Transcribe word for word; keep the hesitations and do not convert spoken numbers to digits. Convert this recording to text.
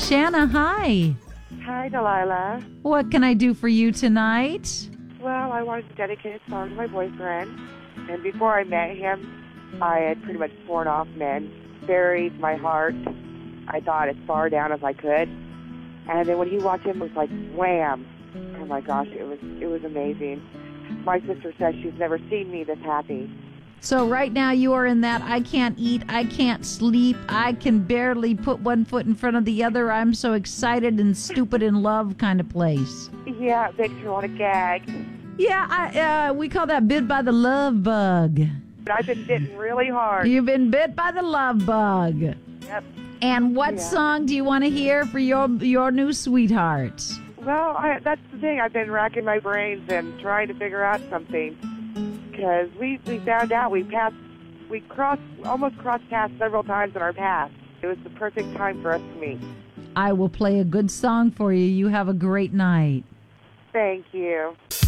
Shanna, hi. Hi, Delilah. What can I do for you tonight? Well, I wanted to dedicate a song to my boyfriend. And before I met him, I had pretty much sworn off men, buried my heart. I thought as far down as I could. And then when he walked in, it was like wham. Oh my gosh, it was it was amazing. My sister says she's never seen me this happy. So right now you are in that I can't eat, I can't sleep, I can barely put one foot in front of the other, I'm so excited and stupid in love kind of place. Yeah, it makes her want to gag. Yeah, I, uh, we call that bit by the love bug. But I've been bitten really hard. You've been bit by the love bug. Yep. And what Yeah. song do you want to hear for your your new sweetheart? Well, I, that's the thing. I've been racking my brains and trying to figure out something. Because we, we found out we passed, we crossed, almost crossed paths several times in our past. It was the perfect time for us to meet. I will play a good song for you. You have a great night. Thank you.